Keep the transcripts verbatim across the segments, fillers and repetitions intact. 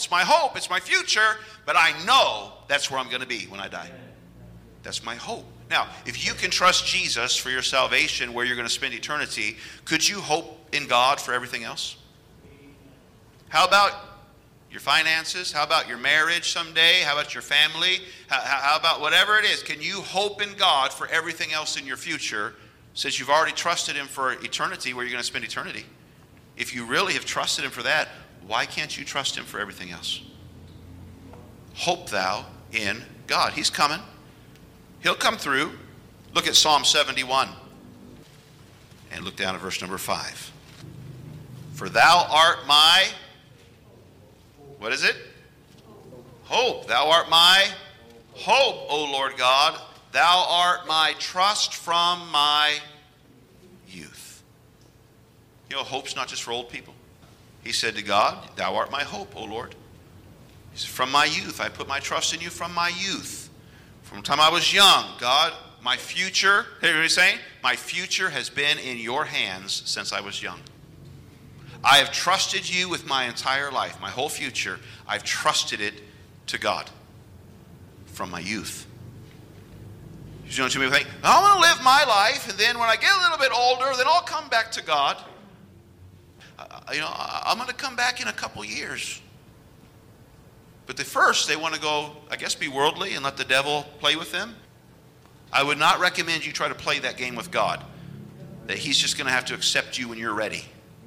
It's my hope. It's my future. But I know that's where I'm going to be when I die. That's my hope. Now, if you can trust Jesus for your salvation, where you're going to spend eternity, could you hope in God for everything else? How about your finances? How about your marriage someday? How about your family? How, how about whatever it is? Can you hope in God for everything else in your future, since you've already trusted Him for eternity, where you're going to spend eternity? If you really have trusted Him for that, why can't you trust Him for everything else? Hope thou in God. He's coming. He'll come through. Look at Psalm seventy-one. And look down at verse number five. For thou art my, what is it? Hope. Thou art my hope, O Lord God. Thou art my trust from my youth. You know, hope's not just for old people. He said to God, thou art my hope, O Lord. He said, from my youth, I put my trust in you from my youth. From the time I was young, God, my future, hear what he's saying? My future has been in your hands since I was young. I have trusted you with my entire life, my whole future. I've trusted it to God from my youth. You know, too many think, I want to live my life, and then when I get a little bit older, then I'll come back to God. Uh, you know, I'm going to come back in a couple years. But the first, they want to go, I guess, be worldly and let the devil play with them. I would not recommend you try to play that game with God, that He's just going to have to accept you when you're ready.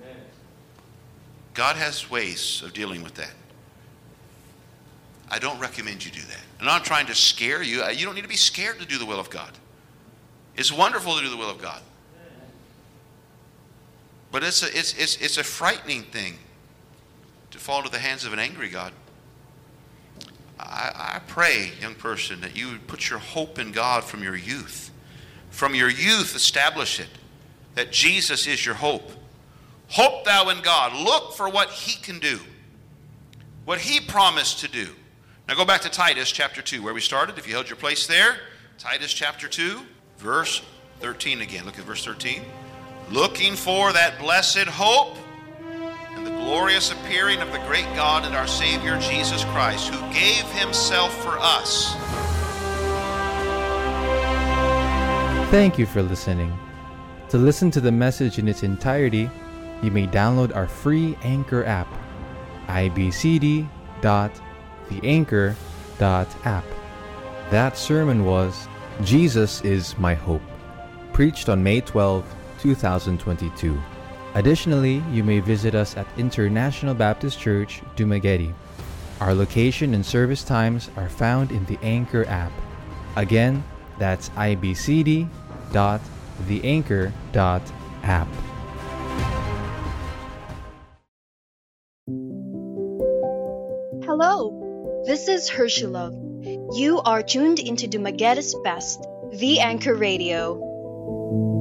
God has ways of dealing with that. I don't recommend you do that. I'm not trying to scare you. You don't need to be scared to do the will of God. It's wonderful to do the will of God. But it's a, it's, it's, it's a frightening thing to fall into the hands of an angry God. I, I pray, young person, that you would put your hope in God from your youth. From your youth, establish it, that Jesus is your hope. Hope thou in God. Look for what He can do, what He promised to do. Now go back to Titus chapter two, where we started. If you held your place there, Titus chapter two, verse thirteen again. Look at verse thirteen. Looking for that blessed hope and the glorious appearing of the great God and our Savior Jesus Christ, who gave Himself for us. Thank you for listening. To listen to the message in its entirety, you may download our free Anchor app, i b c d dot the anchor dot app. That sermon was Jesus is My Hope, preached on May twelfth, twenty twenty-two. Additionally, you may visit us at International Baptist Church, Dumaguete. Our location and service times are found in the Anchor app. Again, that's i b c d dot the anchor dot app. Hello, this is Hershilov. You are tuned into Dumaguete's Best, the Anchor Radio.